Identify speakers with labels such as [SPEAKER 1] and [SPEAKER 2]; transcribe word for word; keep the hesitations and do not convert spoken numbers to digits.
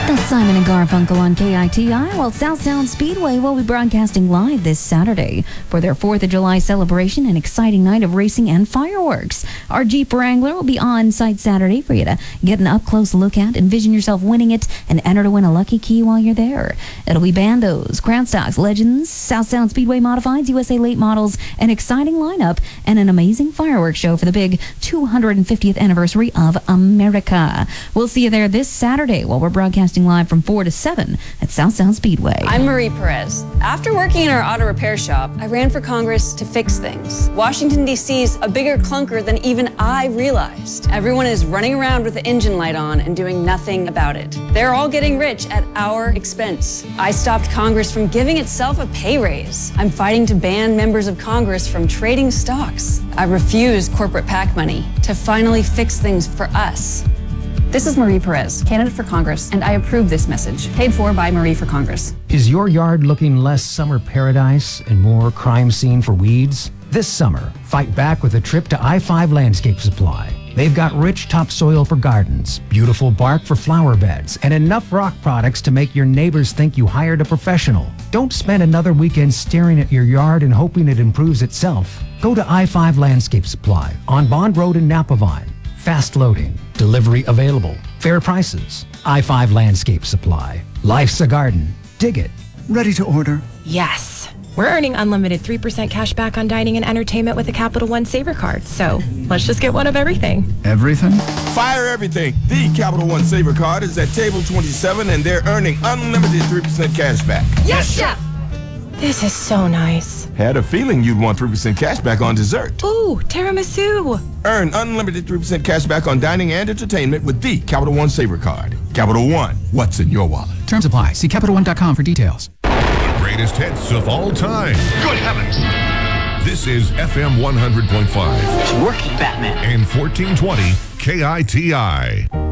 [SPEAKER 1] That's Simon and Garfunkel on K I T I, while South Sound Speedway will be broadcasting live this Saturday for their fourth of July celebration, an exciting night of racing and fireworks. Our Jeep Wrangler will be on site Saturday for you to get an up-close look at, envision yourself winning it, and enter to win a lucky key while you're there. It'll be bandos, Crown Stocks, Legends, South Sound Speedway Modifieds, U S A Late Models, an exciting lineup, and an amazing fireworks show for the big two hundred fiftieth anniversary of America. We'll see you there this Saturday while we're broadcasting live from four to seven at South Sound Speedway.
[SPEAKER 2] I'm Marie Perez. After working in our auto repair shop, I ran for Congress to fix things. Washington, D C's a bigger clunker than even I realized. Everyone is running around with the engine light on and doing nothing about it. They're all getting rich at our expense. I stopped Congress from giving itself a pay raise. I'm fighting to ban members of Congress from trading stocks. I refuse corporate PAC money to finally fix things for us. This is Marie Perez, candidate for Congress, and I approve this message. Paid for by Marie for Congress.
[SPEAKER 3] Is your yard looking less summer paradise and more crime scene for weeds? This summer, fight back with a trip to I five Landscape Supply. They've got rich topsoil for gardens, beautiful bark for flower beds, and enough rock products to make your neighbors think you hired a professional. Don't spend another weekend staring at your yard and hoping it improves itself. Go to I five Landscape Supply on Bond Road in Napa Vine. Fast loading, delivery available, fair prices. I five Landscape Supply. Life's a garden. Dig it.
[SPEAKER 4] Ready to order?
[SPEAKER 5] Yes. We're earning unlimited three percent cash back on dining and entertainment with a Capital One Saver card. So let's just get one of everything.
[SPEAKER 4] Everything?
[SPEAKER 6] Fire everything. The Capital One Saver card is at table twenty-seven, and they're earning unlimited three percent cash back.
[SPEAKER 5] Yes, Chef! This is so nice.
[SPEAKER 6] Had a feeling you'd want three percent cash back on dessert.
[SPEAKER 5] Ooh, tiramisu.
[SPEAKER 6] Earn unlimited three percent cash back on dining and entertainment with the Capital One Saver card. Capital One, what's in your wallet?
[SPEAKER 7] Terms apply. See Capital One dot com for details.
[SPEAKER 8] The greatest hits of all time.
[SPEAKER 9] Good heavens.
[SPEAKER 8] This is F M one hundred point five.
[SPEAKER 9] It's working, Batman.
[SPEAKER 8] And fourteen twenty K I T I.